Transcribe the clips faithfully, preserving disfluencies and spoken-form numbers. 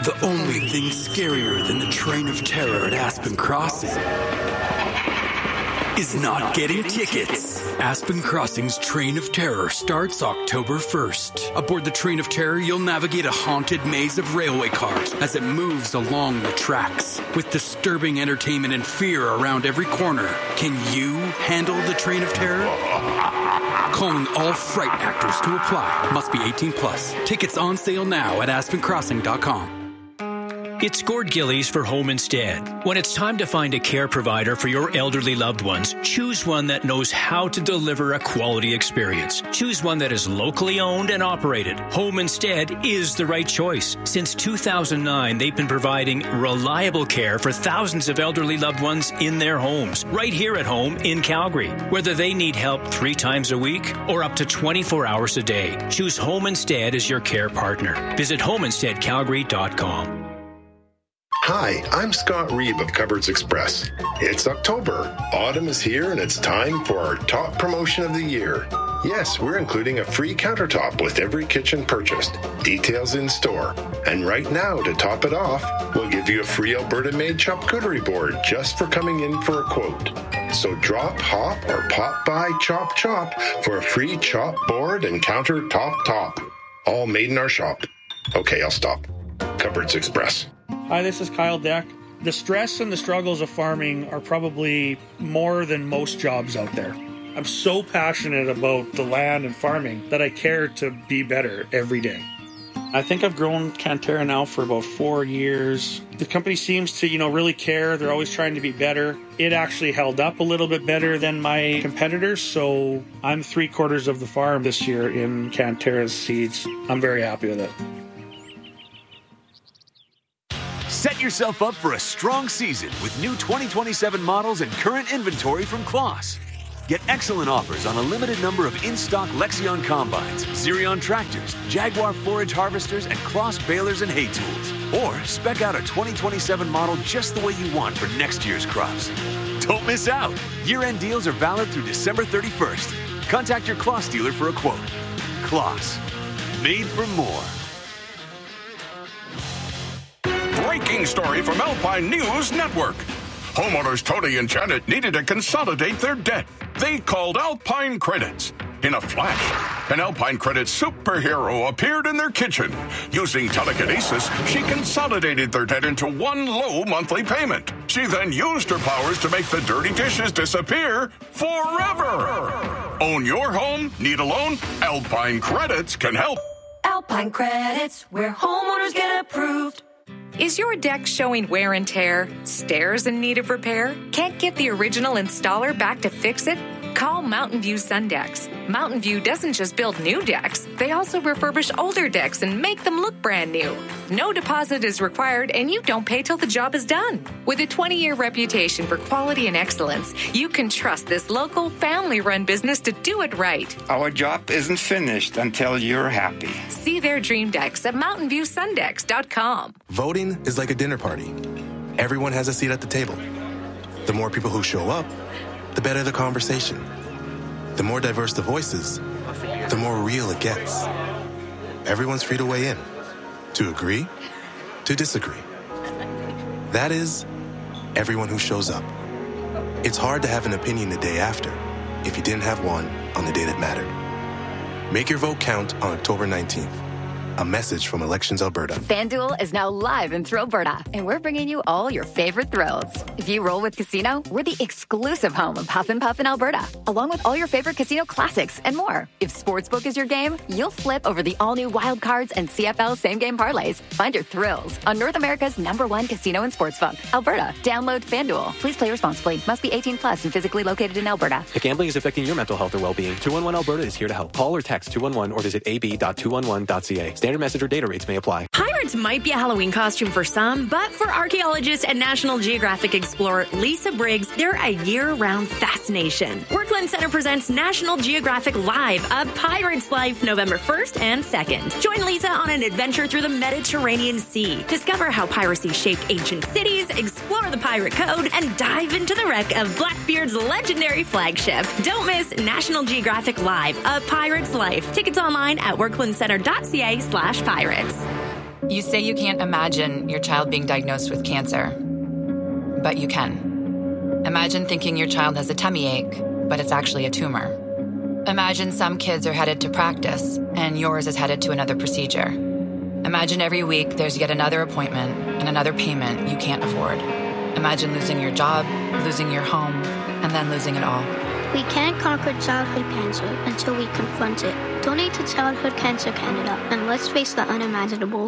The only thing scarier than the train of terror at Aspen Crossing is not getting tickets. Aspen Crossing's Train of Terror starts October first. Aboard the Train of Terror, you'll navigate a haunted maze of railway cars as it moves along the tracks. With disturbing entertainment and fear around every corner, can you handle the Train of Terror? Calling all fright actors to apply. Must be eighteen plus. Tickets on sale now at aspen crossing dot com. It's Gord Gillies for Home Instead. When it's time to find a care provider for your elderly loved ones, choose one that knows how to deliver a quality experience. Choose one that is locally owned and operated. Home Instead is the right choice. Since two thousand nine, they've been providing reliable care for thousands of elderly loved ones in their homes, right here at home in Calgary. Whether they need help three times a week or up to twenty-four hours a day, choose Home Instead as your care partner. Visit home instead calgary dot com. Hi, I'm Scott Reeve of Cupboards Express. It's October. Autumn is here and it's time for our top promotion of the year. Yes, we're including a free countertop with every kitchen purchased. Details in store. And right now, to top it off, we'll give you a free Alberta-made charcuterie board just for coming in for a quote. So drop, hop, or pop by Chop Chop for a free chop board and countertop top. All made in our shop. Okay, I'll stop. Cupboards Express. Hi, this is Kyle Deck. The stress and the struggles of farming are probably more than most jobs out there. I'm so passionate about the land and farming that I care to be better every day. I think I've grown Cantera now for about four years. The company seems to, you know, really care. They're always trying to be better. It actually held up a little bit better than my competitors, so I'm three quarters of the farm this year in Cantera's seeds. I'm very happy with it. Set yourself up for a strong season with new twenty twenty-seven models and current inventory from Claas. Get excellent offers on a limited number of in-stock Lexion combines, Xerion tractors, Jaguar forage harvesters, and Claas balers and hay tools. Or spec out a twenty twenty-seven model just the way you want for next year's crops. Don't miss out. Year-end deals are valid through December thirty-first. Contact your Claas dealer for a quote. Claas. Made for more. Breaking story from Alpine News Network. Homeowners Tony and Janet needed to consolidate their debt. They called Alpine Credits. In a flash, an Alpine Credits superhero appeared in their kitchen. Using telekinesis, she consolidated their debt into one low monthly payment. She then used her powers to make the dirty dishes disappear forever. Own your home? Need a loan? Alpine Credits can help. Alpine Credits, where homeowners get approved. Is your deck showing wear and tear? Stairs in need of repair? Can't get the original installer back to fix it? Call Mountain View Sundecks. Mountain View doesn't just build new decks, they also refurbish older decks and make them look brand new. No deposit is required and you don't pay till the job is done. With a twenty-year reputation for quality and excellence, you can trust this local, family-run business to do it right. Our job isn't finished until you're happy. See their dream decks at mountain view sundecks dot com. Voting is like a dinner party. Everyone has a seat at the table. The more people who show up, the better the conversation. The more diverse the voices, the more real it gets. Everyone's free to weigh in, to agree, to disagree. That is, everyone who shows up. It's hard to have an opinion the day after if you didn't have one on the day that mattered. Make your vote count on October nineteenth. A message from Elections Alberta. FanDuel is now live in Thrillberta, and we're bringing you all your favorite thrills. If you roll with Casino, we're the exclusive home of Huff and Puff in Alberta, along with all your favorite casino classics and more. If Sportsbook is your game, you'll flip over the all-new Wild Cards and C F L same-game parlays. Find your thrills on North America's number one casino and sportsbook, Alberta. Download FanDuel. Please play responsibly. Must be eighteen plus and physically located in Alberta. If gambling is affecting your mental health or well-being, two one one Alberta is here to help. Call or text two one one or visit a b dot two one one dot c a. Standard message or data rates may apply. Pirates might be a Halloween costume for some, but for archaeologist and National Geographic explorer Lisa Briggs, they're a year-round fascination. Workland Center presents National Geographic Live, a pirate's life, November first and second. Join Lisa on an adventure through the Mediterranean Sea. Discover how piracy shaped ancient cities, explore the pirate code, and dive into the wreck of Blackbeard's legendary flagship. Don't miss National Geographic Live, a pirate's life. Tickets online at worklandcenter dot c a slash pirates. You say you can't imagine your child being diagnosed with cancer, but you can. Imagine thinking your child has a tummy ache, but it's actually a tumor. Imagine some kids are headed to practice, and yours is headed to another procedure. Imagine every week there's yet another appointment and another payment you can't afford. Imagine losing your job, losing your home, and then losing it all. We can't conquer childhood cancer until we confront it. Donate to Childhood Cancer Canada, and let's face the unimaginable.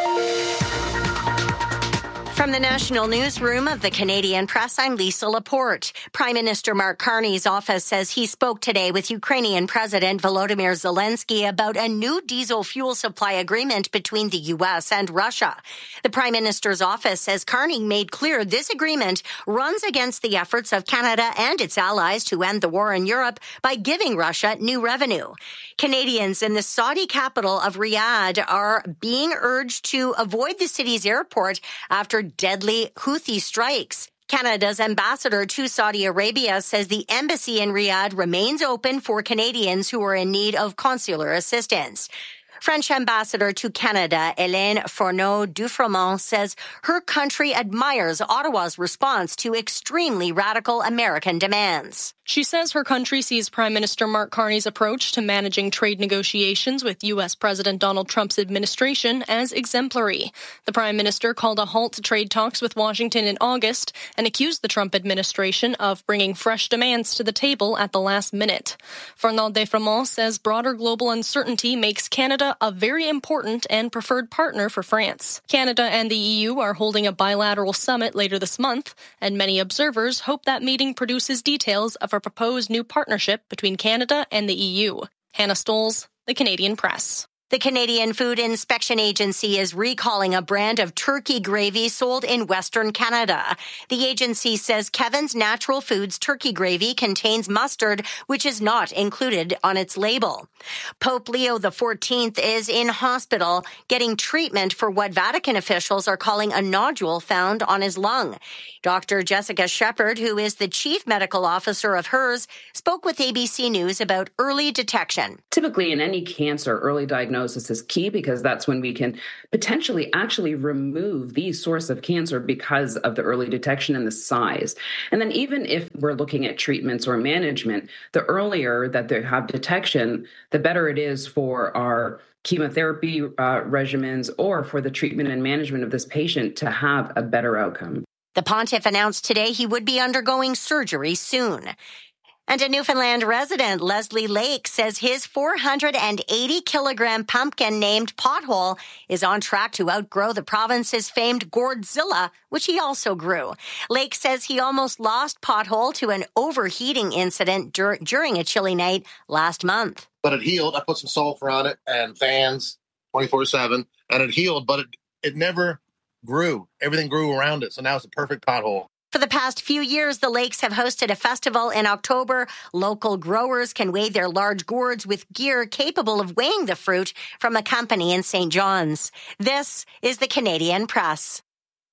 From the National Newsroom of the Canadian Press, I'm Lisa Laporte. Prime Minister Mark Carney's office says he spoke today with Ukrainian President Volodymyr Zelensky about a new diesel fuel supply agreement between the U S and Russia. The Prime Minister's office says Carney made clear this agreement runs against the efforts of Canada and its allies to end the war in Europe by giving Russia new revenue. Canadians in the Saudi capital of Riyadh are being urged to avoid the city's airport after deadly Houthi strikes. Canada's ambassador to Saudi Arabia says the embassy in Riyadh remains open for Canadians who are in need of consular assistance. French ambassador to Canada, Hélène Fourneau-Dufremont, says her country admires Ottawa's response to extremely radical American demands. She says her country sees Prime Minister Mark Carney's approach to managing trade negotiations with U S President Donald Trump's administration as exemplary. The Prime Minister called a halt to trade talks with Washington in August and accused the Trump administration of bringing fresh demands to the table at the last minute. Fourneau-Dufremont says broader global uncertainty makes Canada a very important and preferred partner for France. Canada and the E U are holding a bilateral summit later this month, and many observers hope that meeting produces details of a proposed new partnership between Canada and the E U. Hannah Stoles, The Canadian Press. The Canadian Food Inspection Agency is recalling a brand of turkey gravy sold in Western Canada. The agency says Kevin's Natural Foods turkey gravy contains mustard, which is not included on its label. Pope Leo the fourteenth is in hospital getting treatment for what Vatican officials are calling a nodule found on his lung. Doctor Jessica Shepard, who is the chief medical officer of hers, spoke with A B C News about early detection. Typically, in any cancer, early diagnosis is key because that's when we can potentially actually remove the source of cancer because of the early detection and the size. And then even if we're looking at treatments or management, the earlier that they have detection, the better it is for our chemotherapy uh, regimens or for the treatment and management of this patient to have a better outcome. The pontiff announced today he would be undergoing surgery soon. And a Newfoundland resident, Leslie Lake, says his four hundred eighty kilogram pumpkin named Pothole is on track to outgrow the province's famed Gourdzilla, which he also grew. Lake says he almost lost Pothole to an overheating incident dur- during a chilly night last month. But it healed. I put some sulfur on it and fans twenty-four seven, and it healed, but it, it never grew. Everything grew around it, so now it's a perfect pothole. For the past few years, the Lakes have hosted a festival in October. Local growers can weigh their large gourds with gear capable of weighing the fruit from a company in Saint John's. This is the Canadian Press.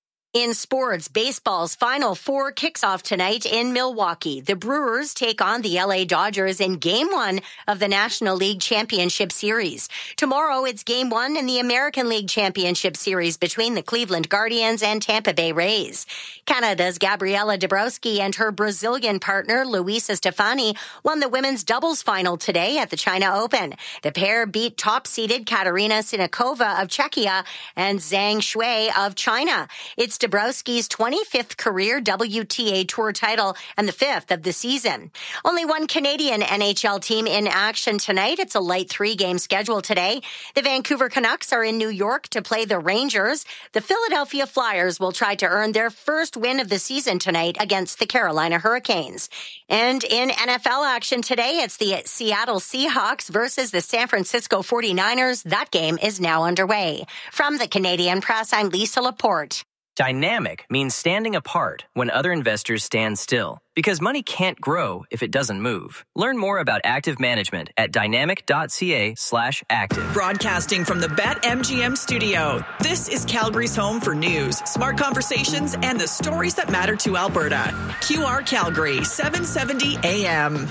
In sports, baseball's Final Four kicks off tonight in Milwaukee. The Brewers take on the L A Dodgers in Game one of the National League Championship Series. Tomorrow, it's Game one in the American League Championship Series between the Cleveland Guardians and Tampa Bay Rays. Canada's Gabriela Dabrowski and her Brazilian partner, Luisa Stefani, won the women's doubles final today at the China Open. The pair beat top-seeded Katerina Sinikova of Czechia and Zhang Shui of China. It's Dabrowski's twenty-fifth career W T A Tour title and the fifth of the season. Only one Canadian N H L team in action tonight. It's a light three-game schedule today. The Vancouver Canucks are in New York to play the Rangers. The Philadelphia Flyers will try to earn their first win of the season tonight against the Carolina Hurricanes. And in N F L action today, it's the Seattle Seahawks versus the San Francisco forty-niners. That game is now underway. From the Canadian Press, I'm Lisa Laporte. Dynamic means standing apart when other investors stand still, because money can't grow if it doesn't move. Learn more about active management at dynamic.ca slash active. Broadcasting from the BetMGM studio, this is Calgary's home for news, smart conversations, and the stories that matter to Alberta. Q R Calgary, seven seventy A M.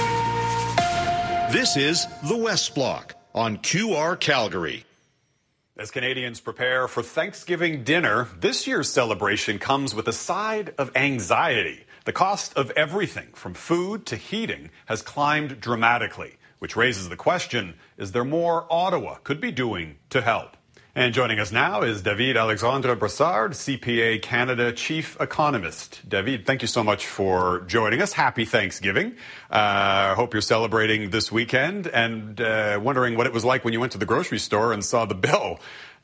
This is The West Block on Q R Calgary. As Canadians prepare for Thanksgiving dinner, this year's celebration comes with a side of anxiety. The cost of everything from food to heating has climbed dramatically, which raises the question, is there more Ottawa could be doing to help? And joining us now is David Alexandre Brassard, C P A Canada Chief Economist. David, thank you so much for joining us. Happy Thanksgiving. I uh, hope you're celebrating this weekend and uh, wondering what it was like when you went to the grocery store and saw the bill.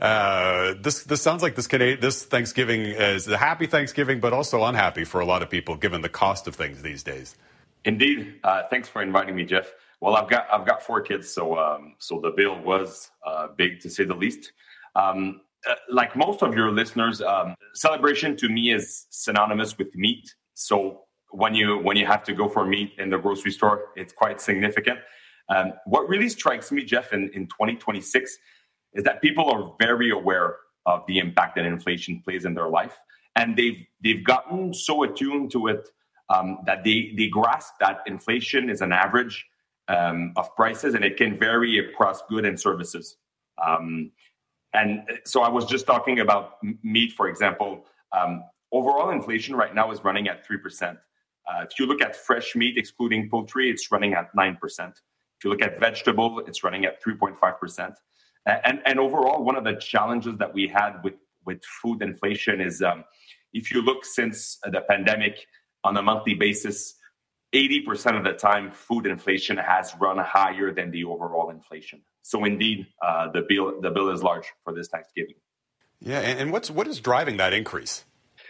Uh, this this sounds like this Canadian, this Thanksgiving is a happy Thanksgiving, but also unhappy for a lot of people given the cost of things these days. Indeed. Uh, thanks for inviting me, Jeff. Well, I've got I've got four kids, so um, so the bill was uh, big to say the least. Um, uh, like most of your listeners, um, celebration to me is synonymous with meat. So when you when you have to go for meat in the grocery store, it's quite significant. Um, what really strikes me, Jeff, in, in twenty twenty-six is that people are very aware of the impact that inflation plays in their life. And they've they've gotten so attuned to it um, that they, they grasp that inflation is an average um, of prices and it can vary across goods and services. Um, And so I was just talking about meat, for example. Um, overall inflation right now is running at three percent. Uh, if you look at fresh meat, excluding poultry, it's running at nine percent. If you look at vegetable, it's running at three point five percent. And, and overall, one of the challenges that we had with, with food inflation is um, if you look since the pandemic on a monthly basis, eighty percent of the time, food inflation has run higher than the overall inflation. So indeed, uh, the bill the bill is large for this Thanksgiving. Yeah, and, and what's what is driving that increase?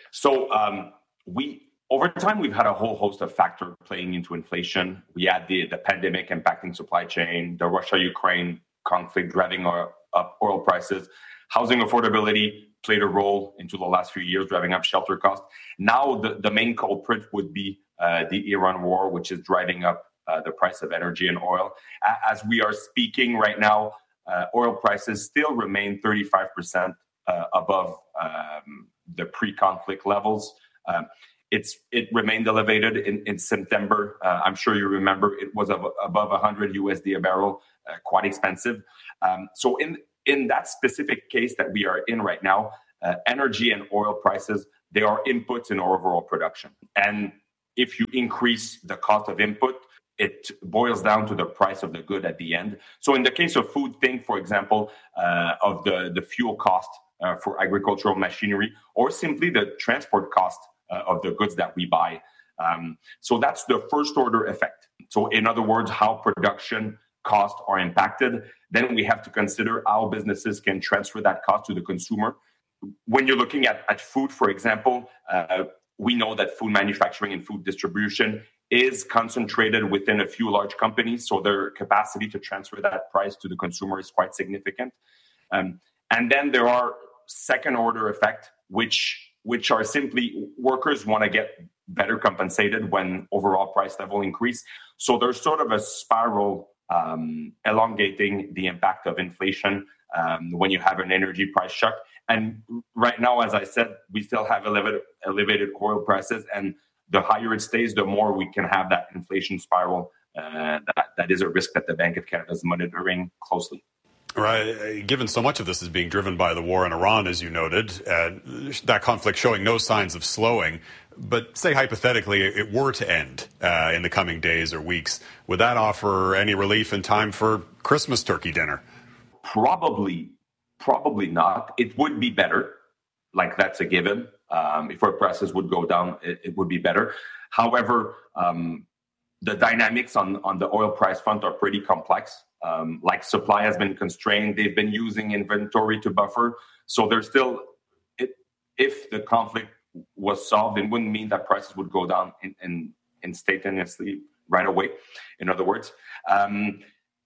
So um, we over time we've had a whole host of factors playing into inflation. We had the the pandemic impacting supply chain, the Russia-Ukraine conflict driving our, up oil prices, housing affordability played a role into the last few years, driving up shelter costs. Now the, the main culprit would be uh, the Iran war, which is driving up uh, the price of energy and oil. As we are speaking right now, uh, oil prices still remain thirty-five percent uh, above um, the pre-conflict levels. Um, it's it remained elevated in, in September. Uh, I'm sure you remember it was ab- above one hundred U S D a barrel, uh, quite expensive. Um, so in in that specific case that we are in right now, uh, energy and oil prices, they are inputs in our overall production. And if you increase the cost of input, it boils down to the price of the good at the end. So in the case of food, think, for example, uh, of the, the fuel cost uh, for agricultural machinery, or simply the transport cost uh, of the goods that we buy. Um, so that's the first order effect. So in other words, how production costs are impacted. Then we have to consider how businesses can transfer that cost to the consumer. When you're looking at, at food, for example, uh, we know that food manufacturing and food distribution is concentrated within a few large companies, so their capacity to transfer that price to the consumer is quite significant. Um, and then there are second-order effects, which which are simply workers want to get better compensated when overall price level increase. So there's sort of a spiral um, elongating the impact of inflation um, when you have an energy price shock. And right now, as I said, we still have elevated, elevated oil prices, and the higher it stays, the more we can have that inflation spiral. Uh, that, that is a risk that the Bank of Canada is monitoring closely. Right. Given so much of this is being driven by the war in Iran, as you noted, uh, that conflict showing no signs of slowing. But say hypothetically it were to end uh, in the coming days or weeks, would that offer any relief in time for Christmas turkey dinner? Probably, probably not. It would be better. Like that's a given. Um, if our prices would go down, it, it would be better. However, um, the dynamics on, on the oil price front are pretty complex. Um, like supply has been constrained. They've been using inventory to buffer. So there's still, it, if the conflict was solved, it wouldn't mean that prices would go down in, in, instantaneously right away, in other words. Um,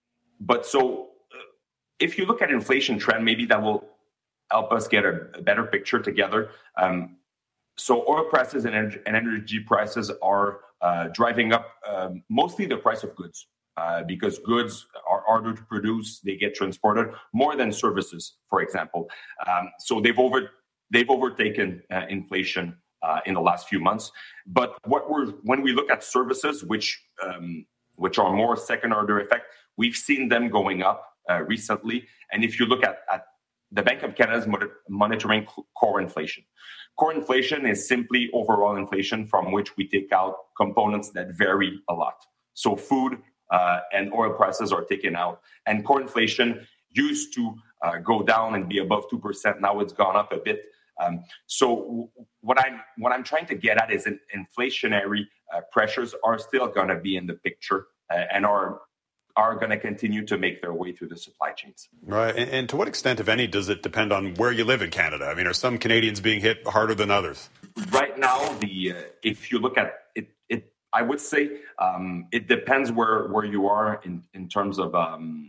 but so uh, if you look at inflation trend, maybe that will help us get a, a better picture together. Um, so oil prices and energy, and energy prices are uh, driving up um, mostly the price of goods. Uh, because goods are harder to produce, they get transported more than services, for example. Um, so they've over they've overtaken uh, inflation uh, in the last few months. But what we're when we look at services, which um, which are more second order effect, we've seen them going up uh, recently. And if you look at, at the Bank of Canada is monitoring core inflation. Core inflation is simply overall inflation from which we take out components that vary a lot. So food uh, and oil prices are taken out. And core inflation used to uh, go down and be above two percent. Now it's gone up a bit. Um, so what I'm, what I'm trying to get at is that inflationary uh, pressures are still going to be in the picture uh, and are are going to continue to make their way through the supply chains. Right. And, and to what extent, if any, does it depend on where you live in Canada? I mean, are some Canadians being hit harder than others? Right now, the uh, if you look at it, it I would say um, it depends where, where you are in, in terms of um,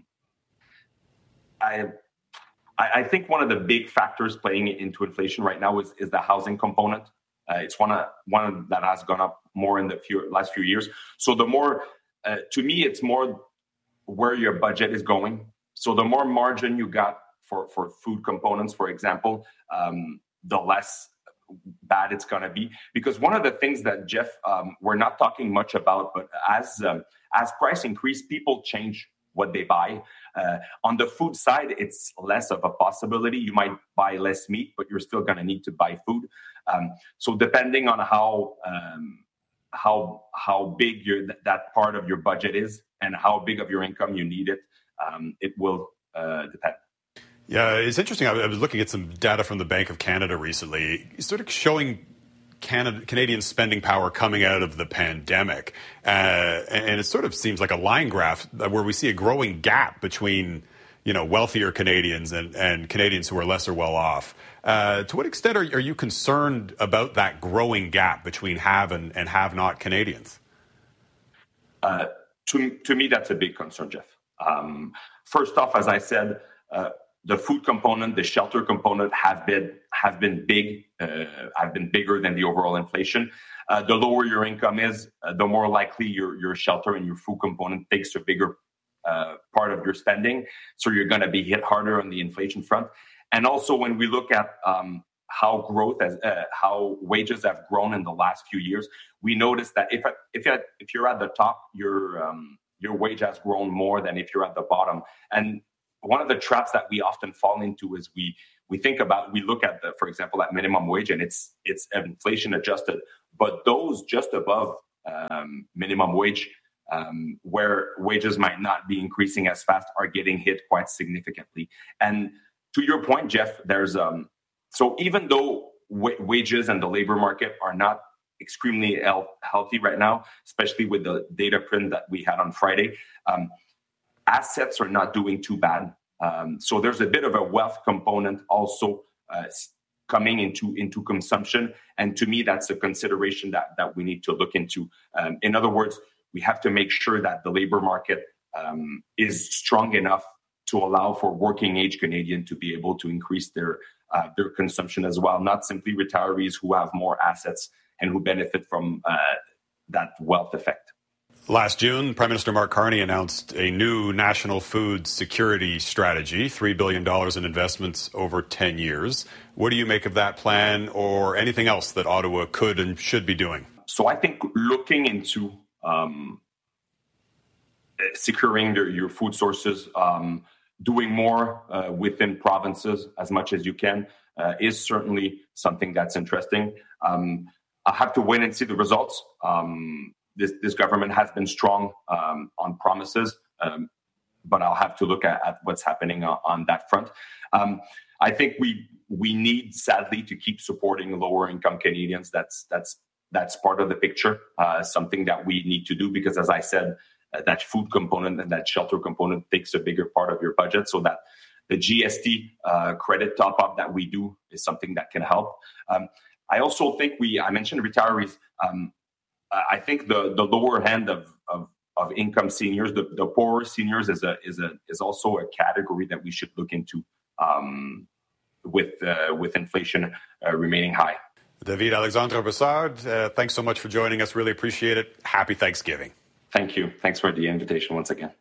I, I think one of the big factors playing into inflation right now is, is the housing component. Uh, it's one of, one that has gone up more in the few, last few years. So the more, uh, to me, it's more where your budget is going. So the more margin you got for, for food components, for example, um, the less bad it's going to be. Because one of the things that, Jeff, um, we're not talking much about, but as um, as price increase, people change what they buy. Uh, on the food side, it's less of a possibility. You might buy less meat, but you're still going to need to buy food. Um, so depending on how um, how how big your that part of your budget is and how big of your income you need it, um, it will uh, depend. Yeah, it's interesting. I was looking at some data from the Bank of Canada recently, sort of showing Canada, Canadian spending power coming out of the pandemic. Uh, and it sort of seems like a line graph where we see a growing gap between, you know, wealthier Canadians and, and Canadians who are lesser well off. Uh, to what extent are, are you concerned about that growing gap between have and, and have not Canadians? Uh, to, to me, that's a big concern, Jeff. Um, first off, as I said, uh, the food component, the shelter component have been have been big, uh, have been bigger than the overall inflation. Uh, the lower your income is, uh, the more likely your your shelter and your food component takes a bigger uh, part of your spending. So you're going to be hit harder on the inflation front. And also, when we look at um, how growth has, uh, how wages have grown in the last few years, we notice that if if you're, if you're at the top, your um, your wage has grown more than if you're at the bottom. And one of the traps that we often fall into is we we think about, we look at the, for example, at minimum wage, and it's it's inflation adjusted, but those just above um, minimum wage, um, where wages might not be increasing as fast, are getting hit quite significantly. And to your point, Jeff, there's um, so even though w- wages and the labor market are not extremely el- healthy right now, especially with the data print that we had on Friday, um, assets are not doing too bad. Um, so there's a bit of a wealth component also uh, coming into, into consumption. And to me, that's a consideration that, that we need to look into. Um, in other words, we have to make sure that the labor market um, is strong enough to allow for working age Canadian to be able to increase their, uh, their consumption as well, not simply retirees who have more assets and who benefit from uh, that wealth effect. Last June, Prime Minister Mark Carney announced a new national food security strategy, three billion dollars in investments over ten years. What do you make of that plan, or anything else that Ottawa could and should be doing? So I think looking into um, securing your, your food sources, um, doing more uh, within provinces as much as you can uh, is certainly something that's interesting. Um, I'll have to wait and see the results. Um, This, this government has been strong um, on promises, um, but I'll have to look at, at what's happening on, on that front. Um, I think we we need, sadly, to keep supporting lower income Canadians. That's that's that's part of the picture. Uh, something that we need to do because, as I said, uh, that food component and that shelter component takes a bigger part of your budget. So that the G S T uh, credit top up that we do is something that can help. Um, I also think we I mentioned retirees. Um, I think the, the lower end of, of, of income seniors, the, the poorer seniors, is a is a is also a category that we should look into um, with uh, with inflation uh, remaining high. David Alexandre Brassard, uh, thanks so much for joining us. Really appreciate it. Happy Thanksgiving. Thank you. Thanks for the invitation once again.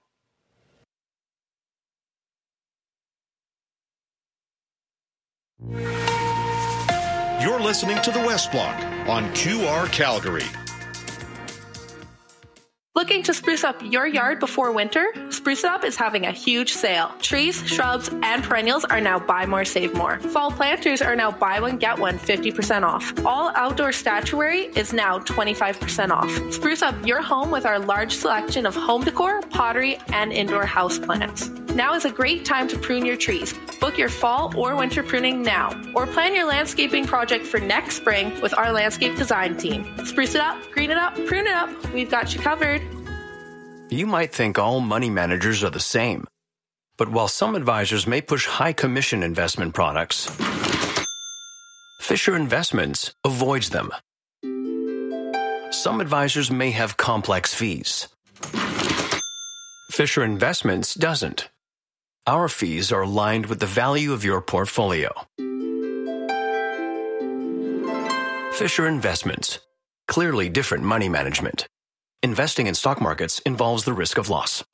You're listening to the West Block on Q R Calgary. Looking to spruce up your yard before winter? Spruce It Up is having a huge sale. Trees, shrubs, and perennials are now buy more, save more. Fall planters are now buy one, get one fifty percent off. All outdoor statuary is now twenty-five percent off. Spruce up your home with our large selection of home decor, pottery, and indoor house plants. Now is a great time to prune your trees. Book your fall or winter pruning now, or plan your landscaping project for next spring with our landscape design team. Spruce it up, green it up, prune it up. We've got you covered. You might think all money managers are the same. But while some advisors may push high commission investment products, Fisher Investments avoids them. Some advisors may have complex fees. Fisher Investments doesn't. Our fees are aligned with the value of your portfolio. Fisher Investments. Clearly different money management. Investing in stock markets involves the risk of loss.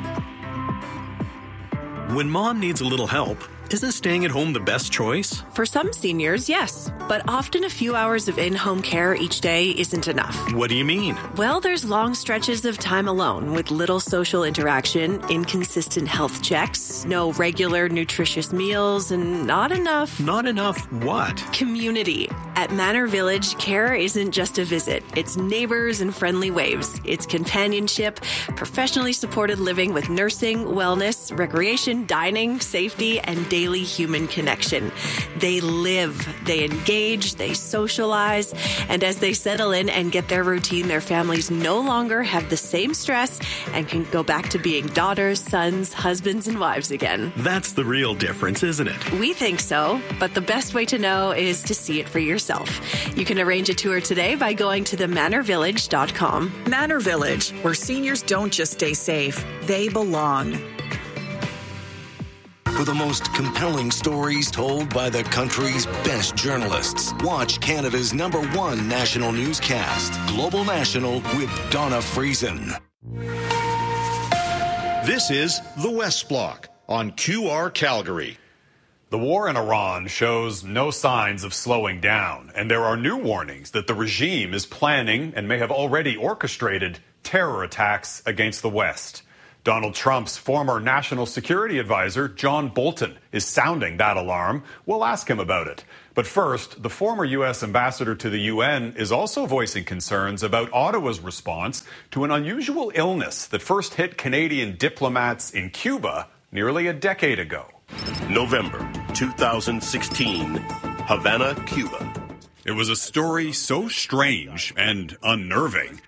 When mom needs a little help, isn't staying at home the best choice? For some seniors, yes. But often a few hours of in-home care each day isn't enough. What do you mean? Well, there's long stretches of time alone with little social interaction, inconsistent health checks, no regular nutritious meals, and not enough... Not enough what? Community. At Manor Village, care isn't just a visit. It's neighbors and friendly waves. It's companionship, professionally supported living with nursing, wellness, recreation, dining, safety, and daily human connection. They live, they engage, they socialize, and as they settle in and get their routine, their families no longer have the same stress and can go back to being daughters, sons, husbands, and wives again. That's the real difference, isn't it? We think so, but the best way to know is to see it for yourself. You can arrange a tour today by going to the manor village dot com. Manor Village, where seniors don't just stay safe, they belong. For the most compelling stories told by the country's best journalists, watch Canada's number one national newscast, Global National with Donna Friesen. This is The West Block on Q R Calgary. The war in Iran shows no signs of slowing down, and there are new warnings that the regime is planning and may have already orchestrated terror attacks against the West. Donald Trump's former national security advisor, John Bolton, is sounding that alarm. We'll ask him about it. But first, the former U S ambassador to the U N is also voicing concerns about Ottawa's response to an unusual illness that first hit Canadian diplomats in Cuba nearly a decade ago. November two thousand sixteen, Havana, Cuba. It was a story so strange and unnerving.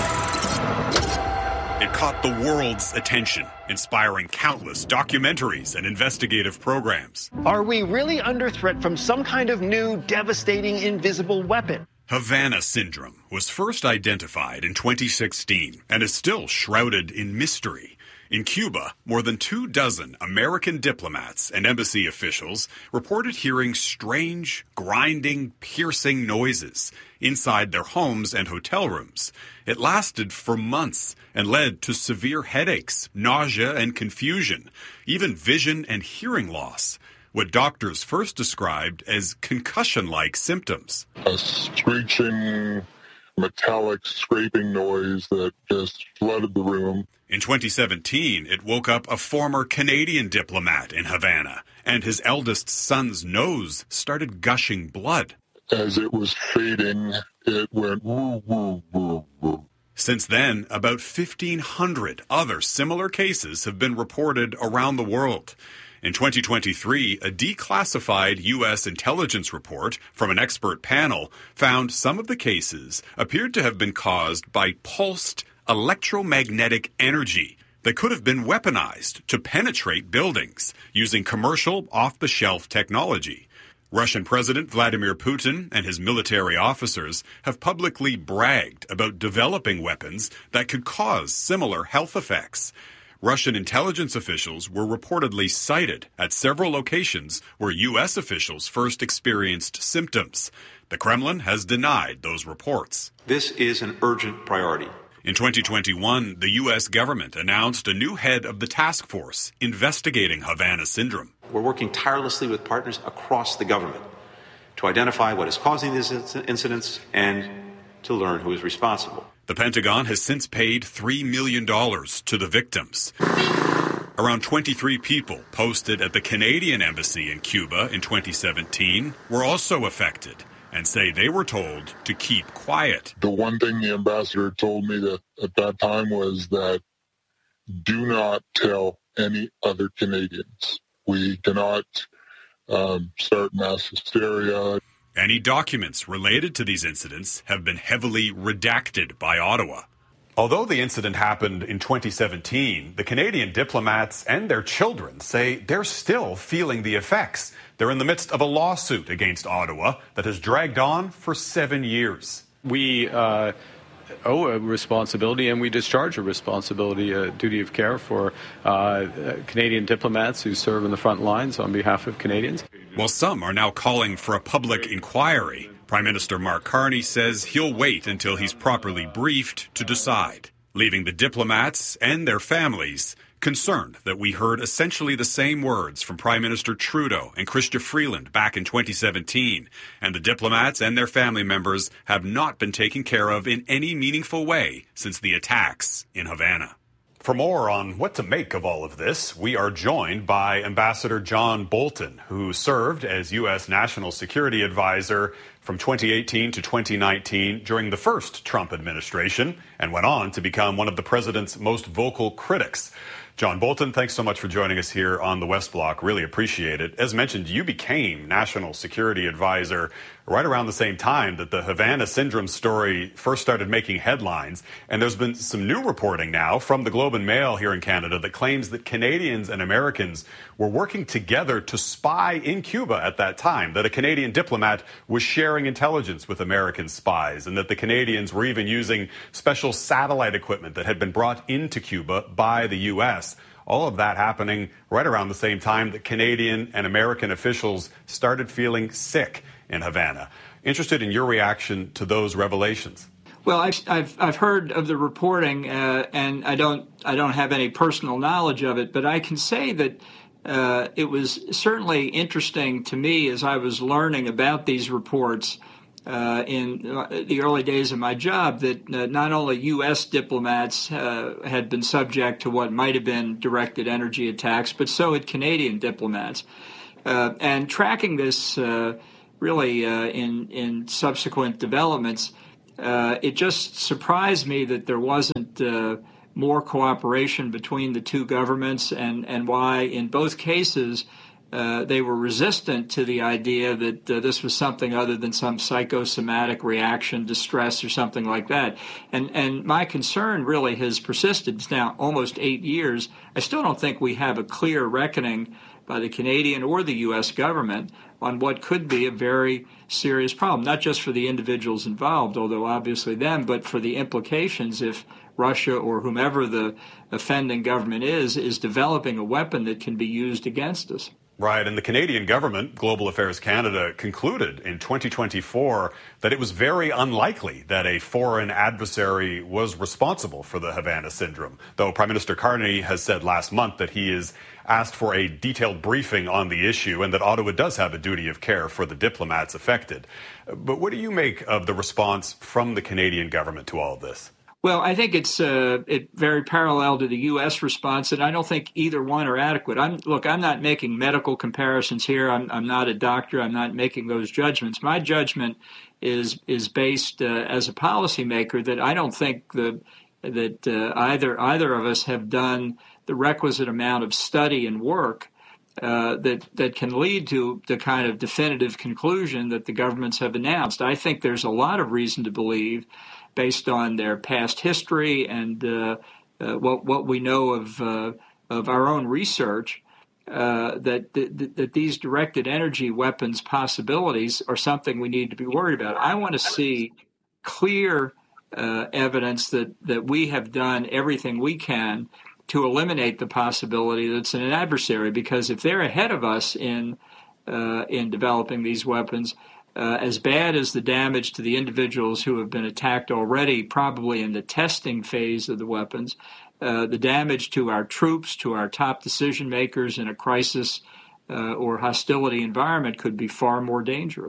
It caught the world's attention, inspiring countless documentaries and investigative programs. Are we really under threat from some kind of new, devastating, invisible weapon? Havana syndrome was first identified in twenty sixteen and is still shrouded in mystery. In Cuba, more than two dozen American diplomats and embassy officials reported hearing strange, grinding, piercing noises inside their homes and hotel rooms. It lasted for months and led to severe headaches, nausea, and confusion, even vision and hearing loss, what doctors first described as concussion-like symptoms. A screeching, metallic scraping noise that just flooded the room. In twenty seventeen, it woke up a former Canadian diplomat in Havana, and his eldest son's nose started gushing blood. As it was fading, it went woo, woo, woo, woo. Since then, about fifteen hundred other similar cases have been reported around the world. In twenty twenty-three, a declassified U S intelligence report from an expert panel found some of the cases appeared to have been caused by pulsed electromagnetic energy that could have been weaponized to penetrate buildings using commercial off-the-shelf technology. Russian President Vladimir Putin and his military officers have publicly bragged about developing weapons that could cause similar health effects. Russian intelligence officials were reportedly cited at several locations where U S officials first experienced symptoms. The Kremlin has denied those reports. This is an urgent priority. In twenty twenty-one, the U S government announced a new head of the task force investigating Havana syndrome. We're working tirelessly with partners across the government to identify what is causing these incidents and to learn who is responsible. The Pentagon has since paid three million dollars to the victims. Around twenty-three people posted at the Canadian embassy in Cuba in twenty seventeen were also affected and say they were told to keep quiet. The one thing the ambassador told me that at that time was that do not tell any other Canadians. We cannot um, start mass hysteria. Any documents related to these incidents have been heavily redacted by Ottawa. Although the incident happened in twenty seventeen, the Canadian diplomats and their children say they're still feeling the effects. They're in the midst of a lawsuit against Ottawa that has dragged on for seven years. We uh, owe a responsibility, and we discharge a responsibility, a duty of care for uh, Canadian diplomats who serve in the front lines on behalf of Canadians. While some are now calling for a public inquiry, Prime Minister Mark Carney says he'll wait until he's properly briefed to decide, leaving the diplomats and their families concerned that we heard essentially the same words from Prime Minister Trudeau and Chrystia Freeland back in twenty seventeen, and the diplomats and their family members have not been taken care of in any meaningful way since the attacks in Havana. For more on what to make of all of this, we are joined by Ambassador John Bolton, who served as U S National Security Advisor from twenty eighteen to twenty nineteen during the first Trump administration and went on to become one of the president's most vocal critics. John Bolton, thanks so much for joining us here on the West Block. Really appreciate it. As mentioned, you became National Security Advisor right around the same time that the Havana Syndrome story first started making headlines. And there's been some new reporting now from the Globe and Mail here in Canada that claims that Canadians and Americans were working together to spy in Cuba at that time, that a Canadian diplomat was sharing intelligence with American spies, and that the Canadians were even using special satellite equipment that had been brought into Cuba by the U S. All of that happening right around the same time that Canadian and American officials started feeling sick in Havana. Interested in your reaction to those revelations. Well, I've I've, I've heard of the reporting, uh, and I don't I don't have any personal knowledge of it, but I can say that uh, it was certainly interesting to me as I was learning about these reports uh, in the early days of my job that uh, not only U S diplomats uh, had been subject to what might have been directed energy attacks, but so had Canadian diplomats. Uh, and tracking this uh, really uh, in, in subsequent developments, uh, it just surprised me that there wasn't uh, more cooperation between the two governments, and, and why in both cases uh, they were resistant to the idea that uh, this was something other than some psychosomatic reaction to stress or something like that. And, and my concern really has persisted. It's now almost eight years. I still don't think we have a clear reckoning by the Canadian or the U S government on what could be a very serious problem, not just for the individuals involved, although obviously them, but for the implications if Russia or whomever the offending government is, is developing a weapon that can be used against us. Right, and the Canadian government, Global Affairs Canada, concluded in twenty twenty-four that it was very unlikely that a foreign adversary was responsible for the Havana Syndrome, though Prime Minister Carney has said last month that he has asked for a detailed briefing on the issue and that Ottawa does have a duty of care for the diplomats affected. But what do you make of the response from the Canadian government to all of this? Well, I think it's uh, it very parallel to the U S response, and I don't think either one are adequate. I'm, look, I'm not making medical comparisons here. I'm, I'm not a doctor. I'm not making those judgments. My judgment is is based uh, as a policymaker that I don't think the that uh, either either of us have done the requisite amount of study and work uh, that that can lead to the kind of definitive conclusion that the governments have announced. I think there's a lot of reason to believe, based on their past history and uh, uh, what what we know of uh, of our own research, uh, that, that that these directed energy weapons possibilities are something we need to be worried about. I want to see clear uh, evidence that that we have done everything we can to eliminate the possibility that it's an adversary. Because if they're ahead of us in uh, in developing these weapons, Uh, as bad as the damage to the individuals who have been attacked already, probably in the testing phase of the weapons, uh, the damage to our troops, to our top decision makers in a crisis uh, or hostility environment could be far more dangerous.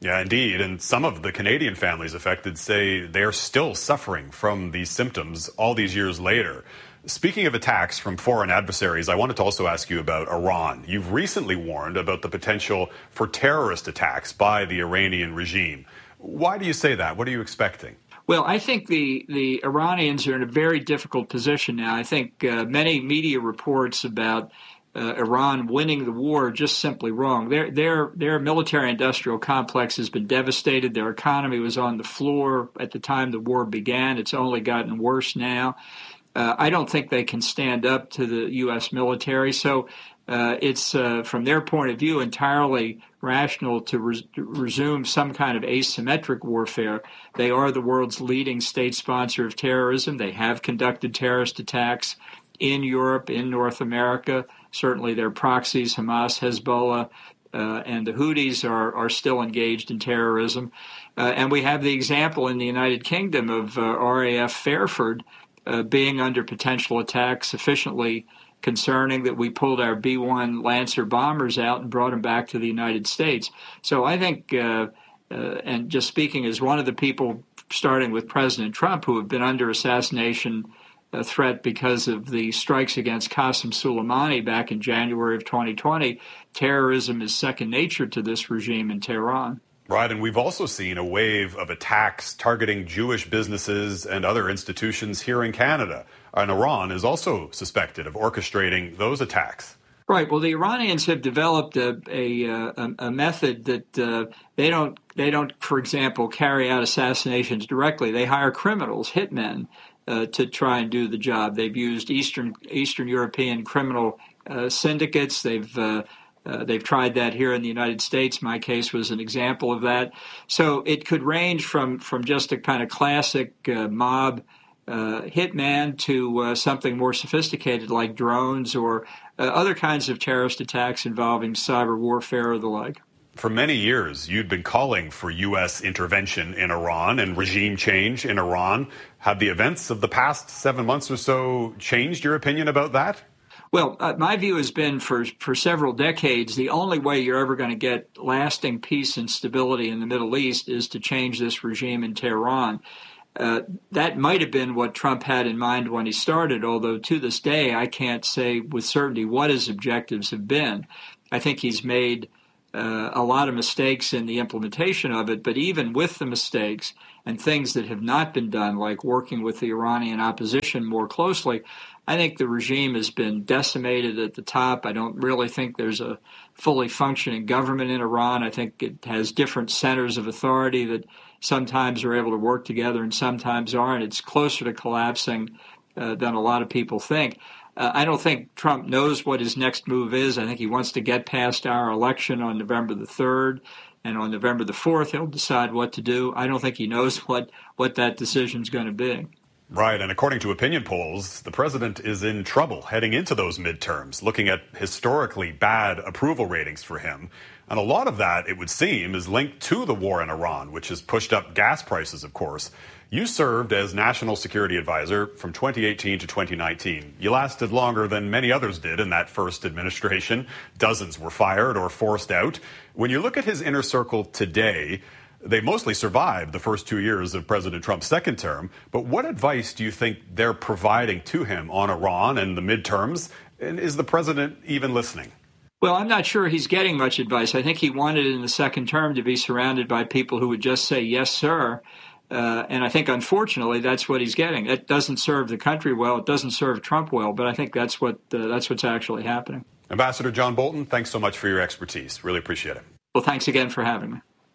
Yeah, indeed. And some of the Canadian families affected say they're still suffering from these symptoms all these years later. Speaking of attacks from foreign adversaries, I wanted to also ask you about Iran. You've recently warned about the potential for terrorist attacks by the Iranian regime. Why do you say that? What are you expecting? Well, I think the, the Iranians are in a very difficult position now. I think uh, many media reports about uh, Iran winning the war are just simply wrong. Their, their, their military-industrial complex has been devastated. Their economy was on the floor at the time the war began. It's only gotten worse now. Uh, I don't think they can stand up to the U S military. So uh, it's, uh, from their point of view, entirely rational to res- resume some kind of asymmetric warfare. They are the world's leading state sponsor of terrorism. They have conducted terrorist attacks in Europe, in North America. Certainly their proxies, Hamas, Hezbollah, uh, and the Houthis are, are still engaged in terrorism. Uh, and we have the example in the United Kingdom of uh, R A F Fairford uh, being under potential attack sufficiently concerning that we pulled our B one Lancer bombers out and brought them back to the United States. So I think, uh, uh, and just speaking as one of the people, starting with President Trump, who have been under assassination uh, threat because of the strikes against Qasem Soleimani back in January of twenty twenty, terrorism is second nature to this regime in Tehran. Right, and we've also seen a wave of attacks targeting Jewish businesses and other institutions here in Canada. And Iran is also suspected of orchestrating those attacks. Right. Well, the Iranians have developed a a, a, a method that uh, they don't they don't, for example, carry out assassinations directly. They hire criminals, hitmen, uh, to try and do the job. They've used Eastern Eastern European criminal uh, syndicates. They've uh, Uh, they've tried that here in the United States. My case was an example of that. So it could range from, from just a kind of classic uh, mob uh, hitman to uh, something more sophisticated like drones or uh, other kinds of terrorist attacks involving cyber warfare or the like. For many years, you'd been calling for U S intervention in Iran and regime change in Iran. Have the events of the past seven months or so changed your opinion about that? Well, uh, my view has been for, for several decades, the only way you're ever going to get lasting peace and stability in the Middle East is to change this regime in Tehran. Uh, that might have been what Trump had in mind when he started, although to this day I can't say with certainty what his objectives have been. I think he's made uh, a lot of mistakes in the implementation of it, but even with the mistakes and things that have not been done, like working with the Iranian opposition more closely, I think the regime has been decimated at the top. I don't really think there's a fully functioning government in Iran. I think it has different centers of authority that sometimes are able to work together and sometimes aren't. It's closer to collapsing uh, than a lot of people think. Uh, I don't think Trump knows what his next move is. I think he wants to get past our election on November the third. And on November the fourth, he'll decide what to do. I don't think he knows what, what that decision is going to be. Right, and according to opinion polls, the president is in trouble heading into those midterms, looking at historically bad approval ratings for him. And a lot of that, it would seem, is linked to the war in Iran, which has pushed up gas prices, of course. You served as National Security Advisor from twenty eighteen to twenty nineteen. You lasted longer than many others did in that first administration. Dozens were fired or forced out. When you look at his inner circle today, they mostly survived the first two years of President Trump's second term. But what advice do you think they're providing to him on Iran and the midterms? And is the president even listening? Well, I'm not sure he's getting much advice. I think he wanted in the second term to be surrounded by people who would just say, yes, sir. Uh, and I think, unfortunately, that's what he's getting. It doesn't serve the country well. It doesn't serve Trump well. But I think that's what uh, that's what's actually happening. Ambassador John Bolton, thanks so much for your expertise. Really appreciate it. Well, thanks again for having me.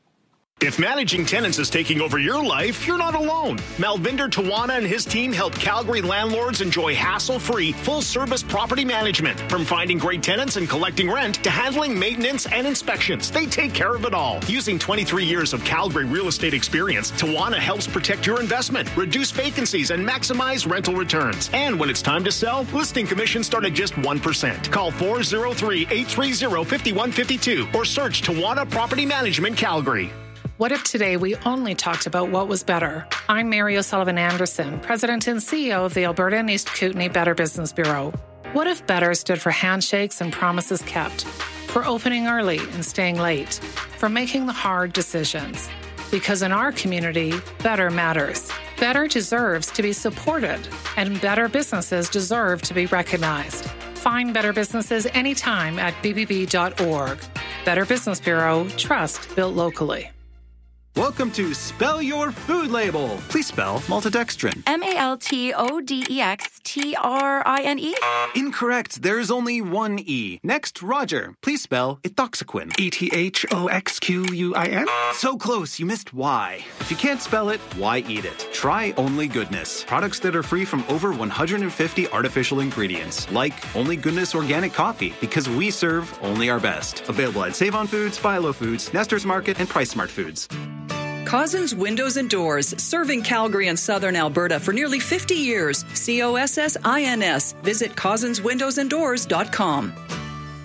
If managing tenants is taking over your life, you're not alone. Malvinder Tawana and his team help Calgary landlords enjoy hassle-free, full-service property management. From finding great tenants and collecting rent to handling maintenance and inspections, they take care of it all. Using twenty-three years of Calgary real estate experience, Tawana helps protect your investment, reduce vacancies, and maximize rental returns. And when it's time to sell, listing commissions start at just one percent. Call four oh three, eight three oh, five one five two or search Tawana Property Management Calgary. What if today we only talked about what was better? I'm Mary O'Sullivan Anderson, President and C E O of the Alberta and East Kootenay Better Business Bureau. What if better stood for handshakes and promises kept? for opening early and staying late, for making the hard decisions. Because in our community, better matters. Better deserves to be supported, and better businesses deserve to be recognized. Find better businesses anytime at b b b dot org. Better Business Bureau, trust built locally. Welcome to Spell Your Food Label. Please spell maltodextrin. M A L T O D E X T R I N E? Incorrect. There's only one E. Next, Roger. Please spell ethoxyquin. E T H O X Q U I N? So close, you missed Y. If you can't spell it, why eat it? Try Only Goodness. Products that are free from over one hundred fifty artificial ingredients. Like Only Goodness Organic Coffee, because we serve only our best. Available at Save On Foods, Philo Foods, Nestor's Market, and Price Smart Foods. Cozzens Windows and Doors, serving Calgary and Southern Alberta for nearly fifty years. C O S S I N S. Visit cozzens windows and doors dot com.